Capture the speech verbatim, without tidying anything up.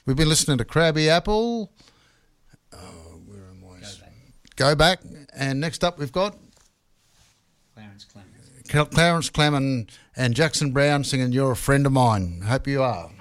We've been listening to Crabby Apple. Oh, where am I? Go back. Go back. And next up we've got Clarence Clement. Clarence Clement and Jackson Brown singing You're a Friend of Mine. Hope you are.